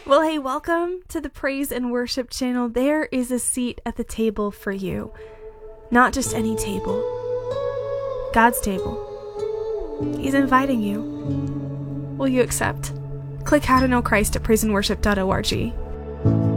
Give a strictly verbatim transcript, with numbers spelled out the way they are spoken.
Well, hey, welcome to the Praise and Worship channel. There is a seat at the table for you. Not just any table. God's table. He's inviting you. Will you accept? Click How to Know Christ at praise and worship dot org.